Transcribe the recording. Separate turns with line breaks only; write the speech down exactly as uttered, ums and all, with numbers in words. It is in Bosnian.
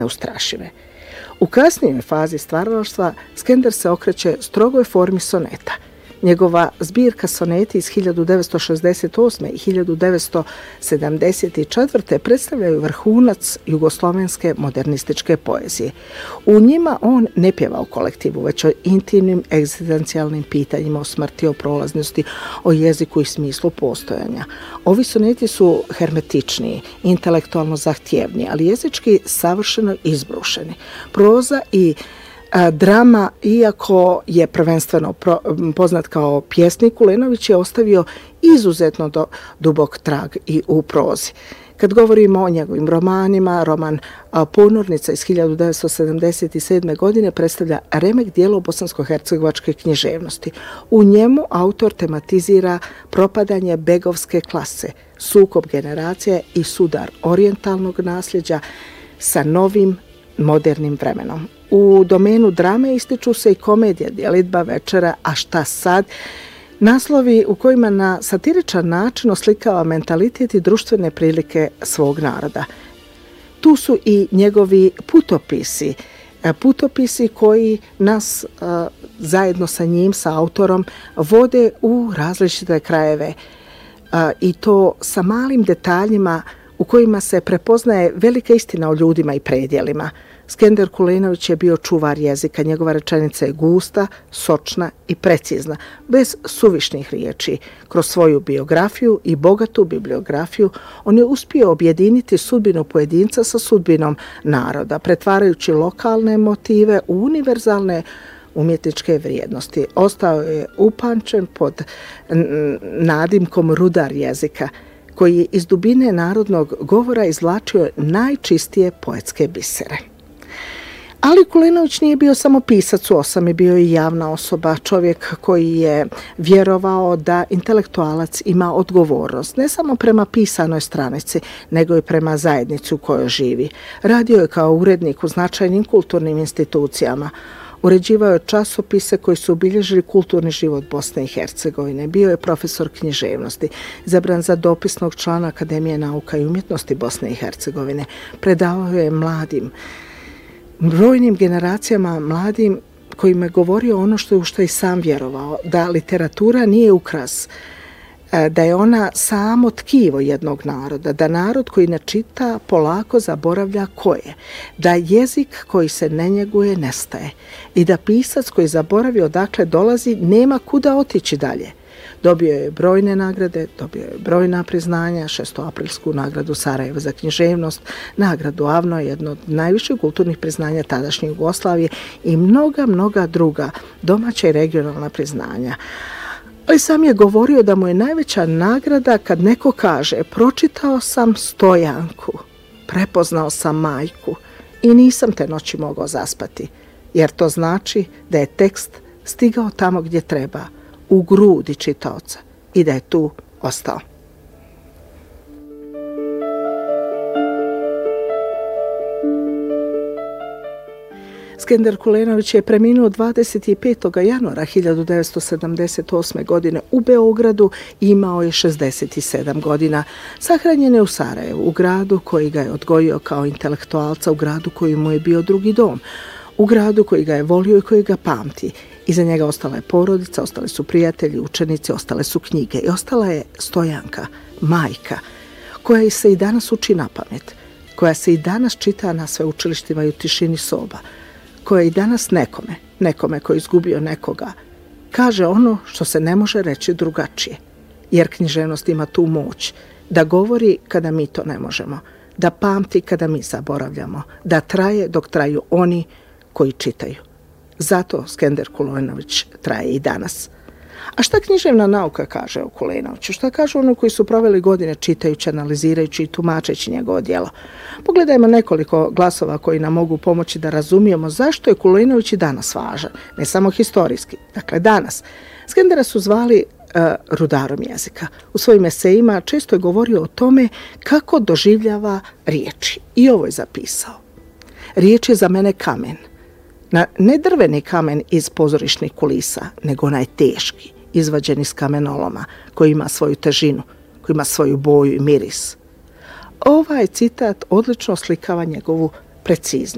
neustrašive. U kasnijoj fazi stvaralaštva Skender se okreće strogoj formi soneta. Njegova zbirka soneti iz hiljadu devetsto šezdeset osme. i hiljadu devetsto sedamdeset četvrte. predstavljaju vrhunac jugoslovenske modernističke poezije. U njima on ne pjeva o kolektivu, već o intimnim egzistencijalnim pitanjima, o smrti, o prolaznosti, o jeziku i smislu postojanja. Ovi soneti su hermetičniji, intelektualno zahtjevniji, ali jezički savršeno izbrušeni. Proza i drama, iako je prvenstveno poznat kao pjesnik, Kulenović je ostavio izuzetno do, dubok trag i u prozi. Kad govorimo o njegovim romanima, roman Ponornica iz hiljadu devetsto sedamdeset sedme. godine predstavlja remek dijelo bosansko-hercegovačke književnosti. U njemu autor tematizira propadanje begovske klase, sukob generacije i sudar orijentalnog nasljeđa sa novim modernim vremenom. U domenu drame ističu se i komedija Djelidba večera, a šta sad? Naslovi u kojima na satiričan način oslikava mentalitet i društvene prilike svog naroda. Tu su i njegovi putopisi, putopisi koji nas zajedno sa njim, sa autorom, vode u različite krajeve i to sa malim detaljima u kojima se prepoznaje velika istina o ljudima i predjelima. Skender Kulenović je bio čuvar jezika, njegova rečenica je gusta, sočna i precizna, bez suvišnih riječi. Kroz svoju biografiju i bogatu bibliografiju on je uspio objediniti sudbinu pojedinca sa sudbinom naroda, pretvarajući lokalne motive u univerzalne umjetničke vrijednosti. Ostao je upamćen pod nadimkom rudar jezika, koji je iz dubine narodnog govora izvlačio najčistije poetske bisere. Ali Kulenović nije bio samo pisac u osami, bio i javna osoba, čovjek koji je vjerovao da intelektualac ima odgovornost, ne samo prema pisanoj stranici, nego i prema zajednici u kojoj živi. Radio je kao urednik u značajnim kulturnim institucijama. Uređivao je časopise koji su obilježili kulturni život Bosne i Hercegovine. Bio je profesor književnosti, izabran za dopisnog člana Akademije nauka i umjetnosti Bosne i Hercegovine. Predavao je mladim, brojnim generacijama mladim kojima je govorio ono što je u što i sam vjerovao, da literatura nije ukras, da je ona samo tkivo jednog naroda, da narod koji ne čita polako zaboravlja ko je, da jezik koji se ne njeguje nestaje i da pisac koji zaboravi odakle dolazi nema kuda otići dalje. Dobio je brojne nagrade, dobio je brojna priznanja, šestoaprilsku nagradu Sarajeva za književnost, nagradu Avno, jedno od najviših kulturnih priznanja tadašnje Jugoslavije i mnoga, mnoga druga domaća i regionalna priznanja. Ali sam je govorio da mu je najveća nagrada kad neko kaže pročitao sam Stojanku, prepoznao sam majku i nisam te noći mogao zaspati, jer to znači da je tekst stigao tamo gdje treba, u grudi čitaoca i da je tu ostao. Skender Kulenović je preminuo dvadeset petog januara hiljadu devetsto sedamdeset osme. godine u Beogradu i imao je šezdeset sedam godina. Sahranjen je u Sarajevu, u gradu koji ga je odgojio kao intelektualca, u gradu koji mu je bio drugi dom, u gradu koji ga je volio i koji ga pamti. Iza njega ostala je porodica, ostali su prijatelji, učenici, ostale su knjige i ostala je Stojanka, majka, koja se i danas uči na pamet, koja se i danas čita na sveučilištima i u tišini soba, koja i danas nekome, nekome koji je izgubio nekoga, kaže ono što se ne može reći drugačije, jer književnost ima tu moć da govori kada mi to ne možemo, da pamti kada mi zaboravljamo, da traje dok traju oni koji čitaju. Zato Skender Kulenović traje i danas. A šta književna nauka kaže o Kulenoviću? Šta kažu ono koji su proveli godine čitajući, analizirajući i tumačeći njegovo djelo? Pogledajmo nekoliko glasova koji nam mogu pomoći da razumijemo zašto je Kulenović i danas važan, ne samo historijski. Dakle, danas. Skendera su zvali uh, rudarom jezika. U svojim esejima često je govorio o tome kako doživljava riječi. I ovo je zapisao. Riječ je za mene kamen. Na, ne drveni kamen iz pozorišnih kulisa, nego onaj teški, izvađen iz kamenoloma, koji ima svoju težinu, koji ima svoju boju i miris. Ovaj citat odlično slikava njegovu preciznost.